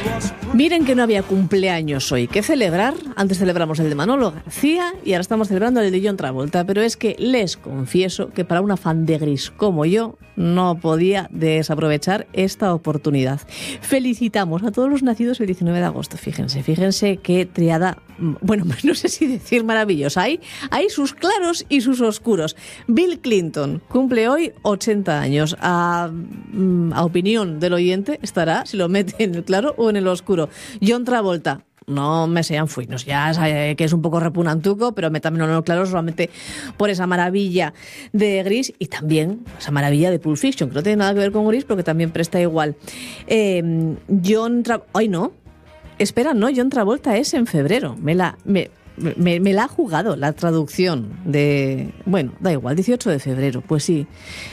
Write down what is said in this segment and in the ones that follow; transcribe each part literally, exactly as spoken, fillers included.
Miren que no había cumpleaños hoy que celebrar. Antes celebramos el de Manolo García y ahora estamos celebrando el de John Travolta. Pero es que les confieso que para una fan de Gris como yo no podía desaprovechar esta oportunidad. Felicitamos a todos los nacidos el diecinueve de agosto. Fíjense, fíjense qué triada, bueno, no sé si decir maravillosa. Hay, hay sus claros y sus oscuros. Bill Clinton cumple hoy ochenta años. A, a opinión del oyente estará si lo mete en el claro o en el oscuro. John Travolta, no me sean fuinos, ya sabe que es un poco repugnantuco, pero métamelo en el claro solamente por esa maravilla de Gris y también esa maravilla de Pulp Fiction, que no tiene nada que ver con Gris, pero que también presta igual. Eh, John Travolta, ay no, espera, no, John Travolta es en febrero, me la... Me, Me, me la ha jugado la traducción de... Bueno, da igual, dieciocho de febrero, pues sí.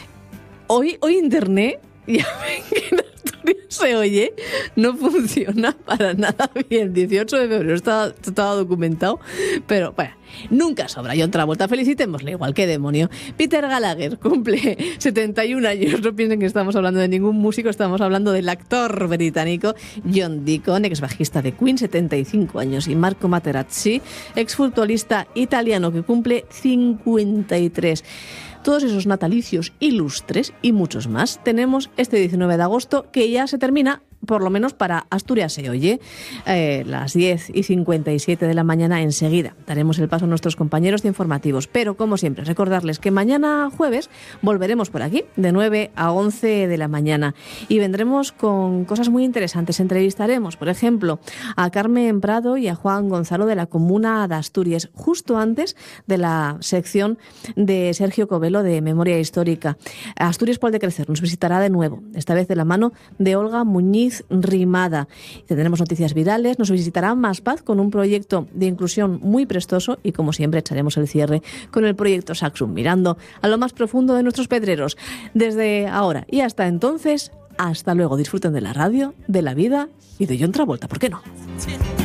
Hoy, hoy internet, ya ven que en Asturias se oye, no funciona para nada bien. dieciocho de febrero estaba, estaba documentado, pero bueno, nunca sobra. John Travolta, felicitémosle igual, qué demonio. Peter Gallagher cumple setenta y un años. No piensen que estamos hablando de ningún músico, estamos hablando del actor británico John Deacon, ex bajista de Queen, setenta y cinco años, y Marco Materazzi, exfutbolista italiano que cumple cincuenta y tres. Todos esos natalicios ilustres y muchos más tenemos este diecinueve de agosto, que ya se termina, por lo menos para Asturias se oye, eh, las diez y cincuenta y siete de la mañana enseguida. Daremos el paso a nuestros compañeros de informativos, pero como siempre recordarles que mañana jueves volveremos por aquí de nueve a once de la mañana y vendremos con cosas muy interesantes. Entrevistaremos, por ejemplo, a Carmen Prado y a Juan Gonzalo de la Comuna de Asturias, justo antes de la sección de Sergio Covelo de Memoria Histórica. Asturias por el de Crecer nos visitará de nuevo, esta vez de la mano de Olga Muñiz Rimada. Tendremos noticias virales, nos visitará Más Paz con un proyecto de inclusión muy prestoso y, como siempre, echaremos el cierre con el proyecto Saxum, mirando a lo más profundo de nuestros pedreros. Desde ahora y hasta entonces, hasta luego. Disfruten de la radio, de la vida y de John Travolta, ¿por qué no?